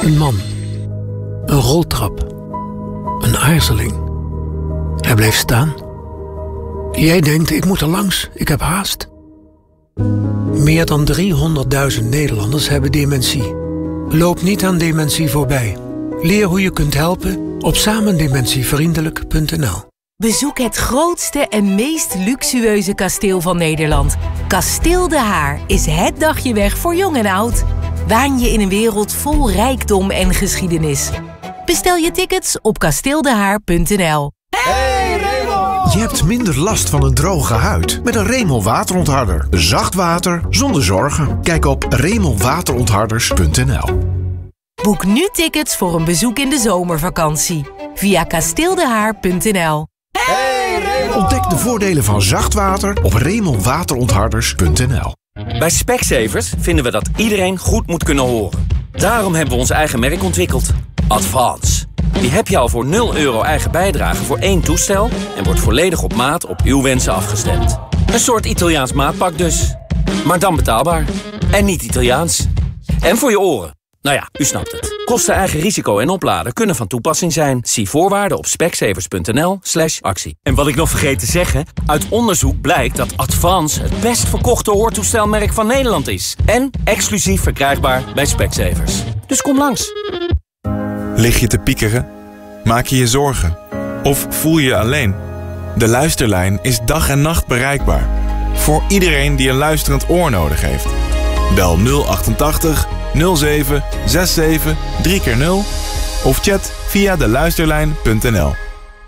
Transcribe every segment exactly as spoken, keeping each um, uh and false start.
Een man. Een roltrap. Een aarzeling. Hij bleef staan. Jij denkt, ik moet er langs, ik heb haast. Meer dan driehonderdduizend Nederlanders hebben dementie. Loop niet aan dementie voorbij. Leer hoe je kunt helpen op samendementievriendelijk punt n l. Bezoek het grootste en meest luxueuze kasteel van Nederland. Kasteel De Haar is het dagje weg voor jong en oud. Waan je in een wereld vol rijkdom en geschiedenis. Bestel je tickets op kasteeldehaar punt n l. Hey Remel! Je hebt minder last van een droge huid met een Remel waterontharder. Zacht water zonder zorgen. Kijk op remel waterontharders punt n l. Boek nu tickets voor een bezoek in de zomervakantie. Via kasteeldehaar punt n l. Hey Remel! Ontdek de voordelen van zacht water op remel waterontharders punt n l. Bij Specsavers vinden we dat iedereen goed moet kunnen horen. Daarom hebben we ons eigen merk ontwikkeld. Advance. Die heb je al voor nul euro eigen bijdrage voor één toestel en wordt volledig op maat op uw wensen afgestemd. Een soort Italiaans maatpak dus. Maar dan betaalbaar. En niet Italiaans. En voor je oren. Nou ja, u snapt het. Kosten, eigen risico en opladen kunnen van toepassing zijn. Zie voorwaarden op specsavers punt n l slash actie. En wat ik nog vergeet te zeggen, uit onderzoek blijkt dat Advance het best verkochte hoortoestelmerk van Nederland is. En exclusief verkrijgbaar bij Specsavers. Dus kom langs. Lig je te piekeren? Maak je je zorgen? Of voel je je alleen? De Luisterlijn is dag en nacht bereikbaar. Voor iedereen die een luisterend oor nodig heeft. Bel nul achtentachtig nul zeven zesenzestig drie keer nul of chat via de luisterlijn punt n l.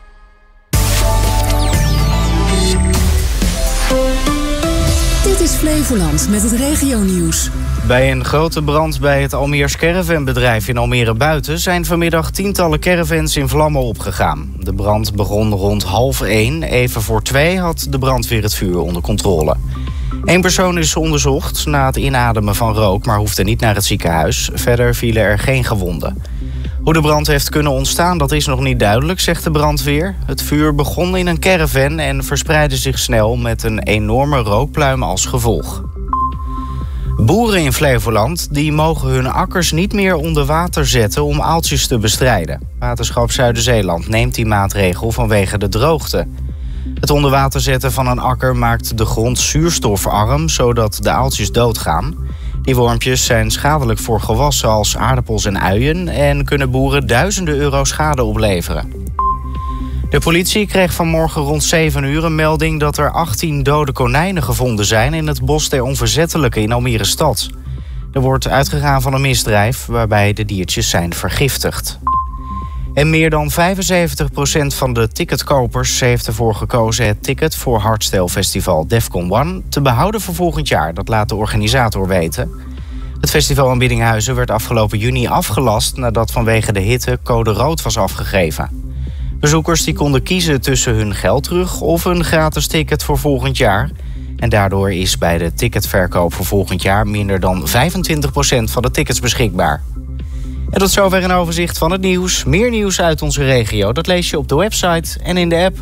Dit is Flevoland met het regionieuws. Bij een grote brand bij het Almeers caravanbedrijf in Almere Buiten zijn vanmiddag tientallen caravans in vlammen opgegaan. De brand begon rond half één. Even voor twee had de brandweer het vuur onder controle. Eén persoon is onderzocht na het inademen van rook, maar hoefde niet naar het ziekenhuis. Verder vielen er geen gewonden. Hoe de brand heeft kunnen ontstaan, dat is nog niet duidelijk, zegt de brandweer. Het vuur begon in een caravan en verspreidde zich snel met een enorme rookpluim als gevolg. Boeren in Flevoland die mogen hun akkers niet meer onder water zetten om aaltjes te bestrijden. Waterschap Zuiderzeeland neemt die maatregel vanwege de droogte. Het onder water zetten van een akker maakt de grond zuurstofarm, zodat de aaltjes doodgaan. Die wormpjes zijn schadelijk voor gewassen als aardappels en uien en kunnen boeren duizenden euro schade opleveren. De politie kreeg vanmorgen rond zeven uur een melding dat er achttien dode konijnen gevonden zijn in het Bos der Onverzettelijke in Almere stad. Er wordt uitgegaan van een misdrijf waarbij de diertjes zijn vergiftigd. En meer dan vijfenzeventig procent van de ticketkopers heeft ervoor gekozen het ticket voor Hardstyle Festival Defcon One te behouden voor volgend jaar. Dat laat de organisator weten. Het festival in Biddinghuizen werd afgelopen juni afgelast nadat vanwege de hitte code rood was afgegeven. Bezoekers die konden kiezen tussen hun geld terug of een gratis ticket voor volgend jaar. En daardoor is bij de ticketverkoop voor volgend jaar minder dan vijfentwintig procent van de tickets beschikbaar. En tot zover een overzicht van het nieuws. Meer nieuws uit onze regio, dat lees je op de website en in de app.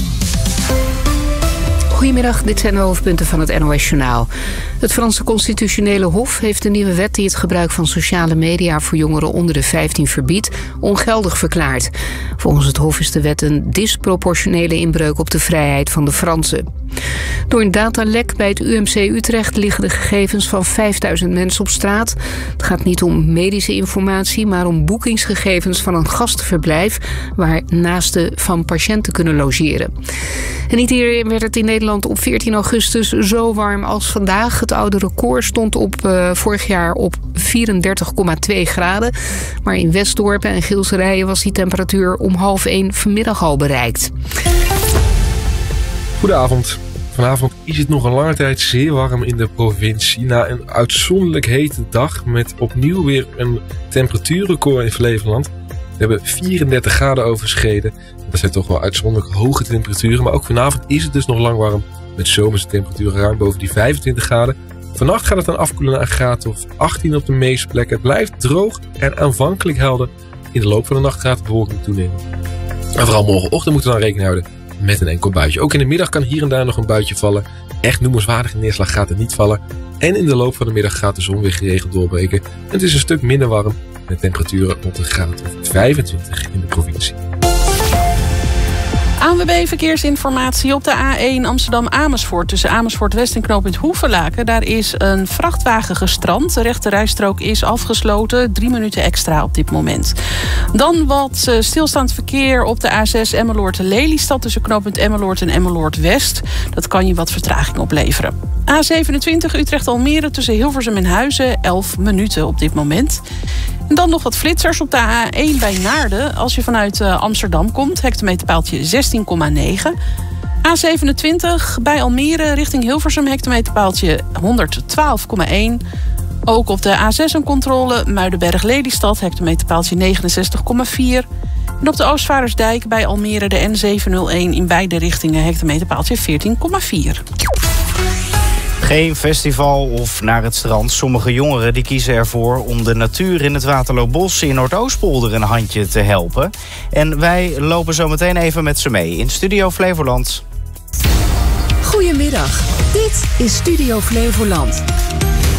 Goedemiddag, dit zijn de hoofdpunten van het N O S-journaal. Het Franse Constitutionele Hof heeft een nieuwe wet die het gebruik van sociale media voor jongeren onder de vijftien verbiedt, ongeldig verklaard. Volgens het Hof is de wet een disproportionele inbreuk op de vrijheid van de Fransen. Door een datalek bij het U M C Utrecht liggen de gegevens van vijfduizend mensen op straat. Het gaat niet om medische informatie, maar om boekingsgegevens van een gastenverblijf waar naasten van patiënten kunnen logeren. En niet eerder werd het in Nederland op veertien augustus zo warm als vandaag. Het oude record stond op uh, vorig jaar op vierendertig komma twee graden. Maar in Westdorpen en Gilserijen was die temperatuur om half één vanmiddag al bereikt. Goedenavond. Vanavond is het nog een lange tijd zeer warm in de provincie. Na een uitzonderlijk hete dag met opnieuw weer een temperatuurrecord in Flevoland. We hebben vierendertig graden overschreden. Dat zijn toch wel uitzonderlijk hoge temperaturen. Maar ook vanavond is het dus nog lang warm. Met zomerse temperaturen ruim boven die vijfentwintig graden. Vannacht gaat het dan afkoelen naar een graad of achttien op de meeste plekken. Het blijft droog en aanvankelijk helder. In de loop van de nacht gaat de bewolking toenemen. En vooral morgenochtend moeten we dan rekening houden met een enkel buitje. Ook in de middag kan hier en daar nog een buitje vallen. Echt noemenswaardige neerslag gaat er niet vallen. En in de loop van de middag gaat de zon weer geregeld doorbreken. En het is een stuk minder warm met temperaturen rond een graad of vijfentwintig in de provincie. A N W B Verkeersinformatie op de A één Amsterdam-Amersfoort. Tussen Amersfoort-West en knooppunt Hoevelaken. Daar is een vrachtwagen gestrand. De rechte rijstrook is afgesloten. Drie minuten extra op dit moment. Dan wat stilstaand verkeer op de A zes Emmeloord-Lelystad. Tussen knooppunt Emmeloord en Emmeloord-West. Dat kan je wat vertraging opleveren. A zevenentwintig Utrecht-Almere tussen Hilversum en Huizen. elf minuten op dit moment. En dan nog wat flitsers op de A één bij Naarden. Als je vanuit uh, Amsterdam komt, hectometerpaaltje zestien komma negen. A zevenentwintig bij Almere richting Hilversum, hectometerpaaltje honderdtwaalf komma één. Ook op de A zes een controle, Muidenberg-Lelystad, hectometerpaaltje negenenzestig komma vier. En op de Oostvaardersdijk bij Almere de N zevenhonderdéén in beide richtingen, hectometerpaaltje veertien komma vier. Geen festival of naar het strand. Sommige jongeren die kiezen ervoor om de natuur in het Waterloobos in Noordoostpolder een handje te helpen. En wij lopen zo meteen even met ze mee in Studio Flevoland. Goedemiddag, dit is Studio Flevoland.